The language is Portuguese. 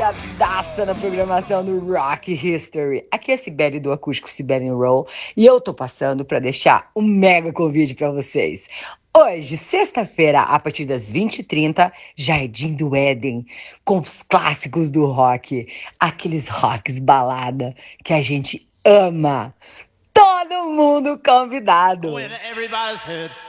ligadaça na programação do Rock History. Aqui é a Sibeli do Acústico Sibelian Roll e eu tô passando para deixar um mega convite para vocês. Hoje, sexta-feira, a partir das 20h30, Jardim do Éden, com os clássicos do rock, aqueles rocks balada que a gente ama. Todo mundo convidado!